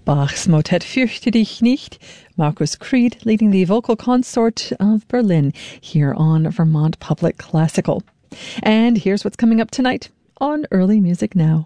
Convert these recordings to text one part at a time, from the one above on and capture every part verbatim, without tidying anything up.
Bach's Motet Fürchte dich nicht. Marcus Creed leading the vocal consort of Berlin here on Vermont Public Classical. And here's what's coming up tonight on Early Music Now.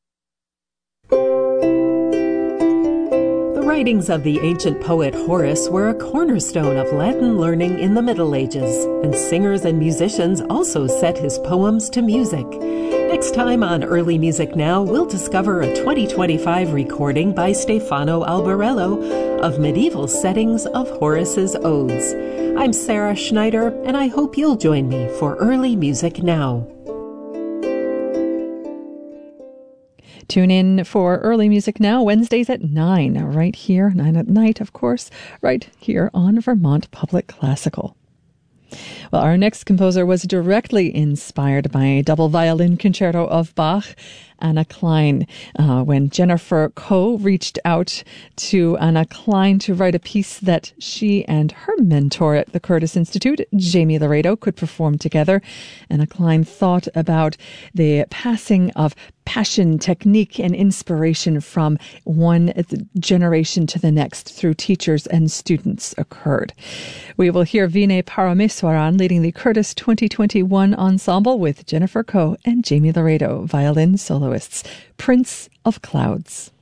The writings of the ancient poet Horace were a cornerstone of Latin learning in the Middle Ages, and singers and musicians also set his poems to music. Next time on Early Music Now, we'll discover a twenty twenty-five recording by Stefano Albarello of medieval settings of Horace's odes. I'm Sarah Schneider, and I hope you'll join me for Early Music Now. Tune in for Early Music Now, Wednesdays at nine, right here, nine at night, of course, right here on Vermont Public Classical. Well, our next composer was directly inspired by a double violin concerto of Bach, Anna Klein. Uh, when Jennifer Coe reached out to Anna Klein to write a piece that she and her mentor at the Curtis Institute, Jamie Laredo, could perform together, Anna Klein thought about the passing of passion, technique, and inspiration from one generation to the next through teachers and students occurred. We will hear Vinay Parameswaran leading the Curtis twenty twenty-one ensemble with Jennifer Coe and Jamie Laredo, violin soloists. Prince of Clouds.